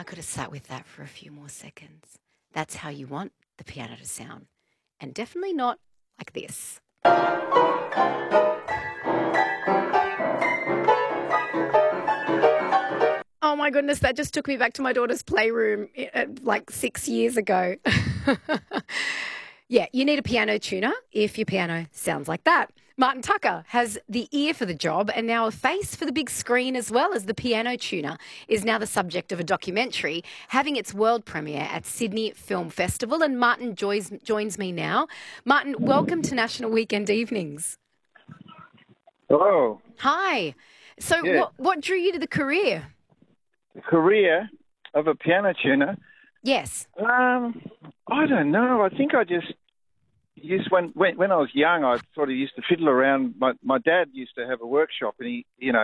I could have sat with that for a few more seconds. That's how you want the piano to sound. And definitely not like this. Oh my goodness, that just took me back to my daughter's playroom like 6 years ago. Yeah, you need a piano tuner if your piano sounds like that. Martin Tucker has the ear for the job and now a face for the big screen as well as the piano tuner is now the subject of a documentary having its world premiere at Sydney Film Festival. And Martin joins me now. Martin, welcome to National Weekend Evenings. Hello. Hi. So what drew you to the career? The career of a piano tuner? Yes. I don't know. I think I just when I was young, I sort of used to fiddle around. My dad used to have a workshop, and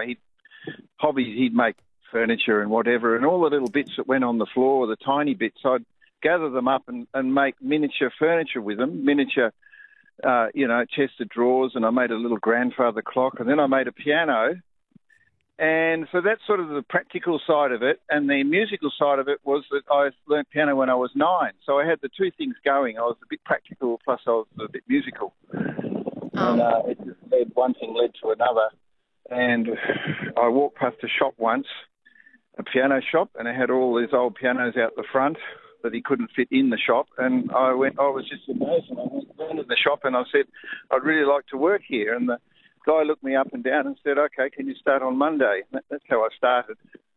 he'd make furniture and whatever, and all the little bits that went on the floor, the tiny bits, I'd gather them up and make miniature furniture with them, miniature, chest of drawers, and I made a little grandfather clock, and then I made a piano. And so that's sort of the practical side of it. And the musical side of it was that I learnt piano when I was 9. So I had the two things going. I was a bit practical, plus I was a bit musical. And it just one thing led to another. And I walked past a shop once, a piano shop, and it had all these old pianos out the front that he couldn't fit in the shop. And I was just amazed. And I went down in the shop and I said, I'd really like to work here. And the guy looked me up and down and said, okay, can you start on Monday? That's how I started.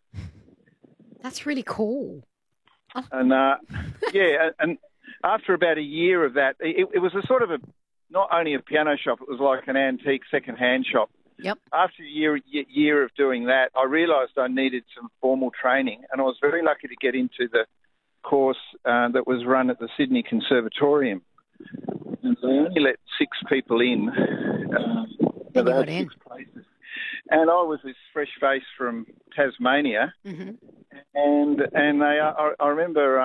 That's really cool. And, and after about a year of that, it was a sort of not only a piano shop, it was like an antique second-hand shop. Yep. After a year of doing that, I realised I needed some formal training, and I was very lucky to get into the course that was run at the Sydney Conservatorium. And they only let 6 people in. Then you got in. 6 places. And I was this fresh face from Tasmania, and I remember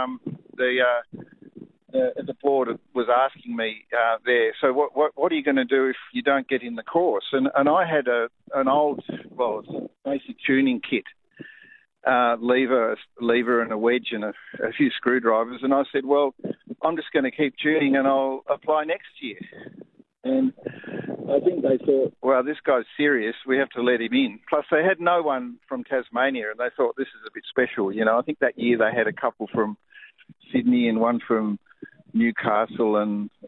the board was asking me there, so what are you going to do if you don't get in the course? And I had an old, it's a basic tuning kit, lever and a wedge and a few screwdrivers, and I said, well, I'm just going to keep tuning and I'll apply next year. And I think they thought, well, this guy's serious. We have to let him in. Plus, they had no one from Tasmania, and they thought this is a bit special. I think that year they had a couple from Sydney and one from Newcastle and